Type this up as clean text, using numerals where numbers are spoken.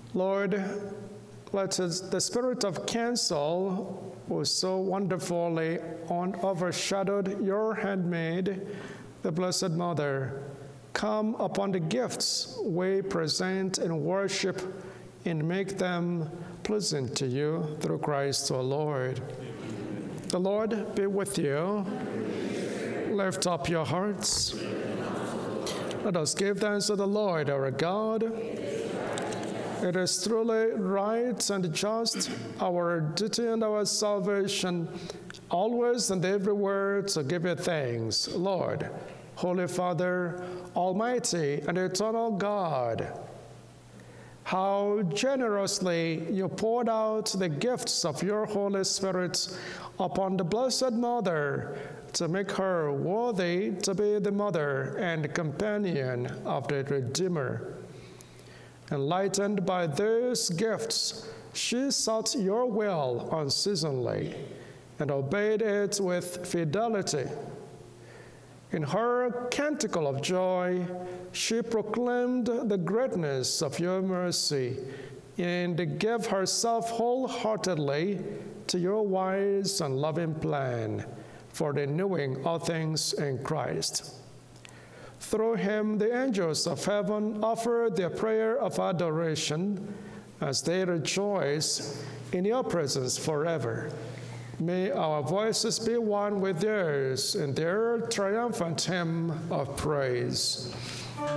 Lord, let the spirit of counsel, who so wonderfully overshadowed your handmaid, the Blessed Mother, come upon the gifts we present in worship and make them pleasant to you through Christ our Lord. Amen. The Lord be with you. Lift up your hearts. Let us give thanks to the Lord our God. It is truly right and just, our duty and our salvation, always and everywhere to give you thanks, Lord, Holy Father, Almighty and eternal God. How generously you poured out the gifts of your Holy Spirit upon the Blessed Mother to make her worthy to be the mother and companion of the Redeemer. Enlightened by those gifts, she sought your will unceasingly and obeyed it with fidelity. In her canticle of joy, she proclaimed the greatness of your mercy and gave herself wholeheartedly to your wise and loving plan for renewing all things in Christ. Through him, the angels of heaven offer their prayer of adoration as they rejoice in your presence forever. May our voices be one with theirs in their triumphant hymn of praise.